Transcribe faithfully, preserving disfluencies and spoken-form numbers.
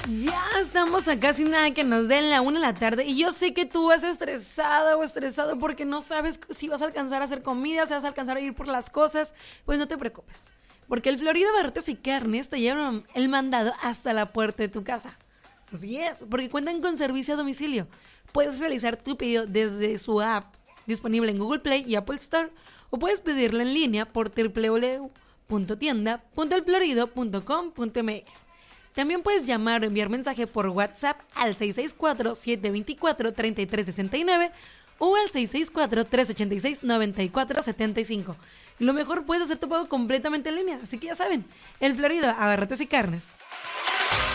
Ya estamos a casi nada que nos den la una de la tarde y yo sé que tú vas estresada o estresado porque no sabes si vas a alcanzar a hacer comida, si vas a alcanzar a ir por las cosas. Pues no te preocupes, porque el Florido Barrotes y Carnes te llevan el mandado hasta la puerta de tu casa. Así es, porque cuentan con servicio a domicilio. Puedes realizar tu pedido desde su app, disponible en Google Play y Apple Store, o puedes pedirlo en línea por doble u doble u doble u punto tienda punto el florido punto com punto m x. También puedes llamar o enviar mensaje por WhatsApp al seis seis cuatro, siete dos cuatro, tres tres seis nueve o al seis seis cuatro, tres ocho seis, nueve cuatro siete cinco. Y lo mejor, puedes hacer tu pago completamente en línea. Así que ya saben, el Florido Abarrotes y Carnes.